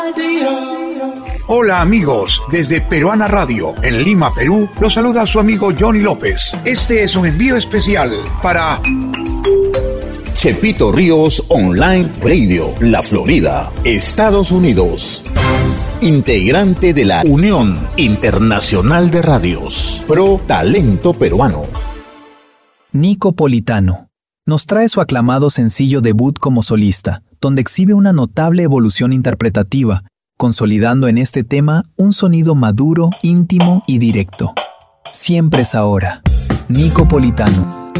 Hola amigos, desde Peruana Radio, en Lima, Perú, los saluda su amigo Johnny López. Este es un envío especial para Chepito Ríos Online Radio, La Florida, Estados Unidos. Integrante de la Unión Internacional de Radios, Pro Talento Peruano. Nico Politano nos trae su aclamado sencillo debut como solista, donde exhibe una notable evolución interpretativa, consolidando en este tema un sonido maduro, íntimo y directo. Siempre es ahora. Nico Politano.